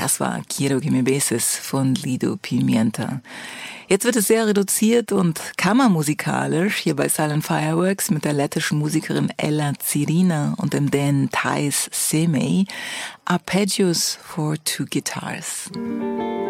Das war Quiero que me beses von Lido Pimienta. Jetzt wird es sehr reduziert und kammermusikalisch hier bei Silent Fireworks mit der lettischen Musikerin Ella Cirina und dem Dänen Thijs Semey. Arpeggios for two guitars.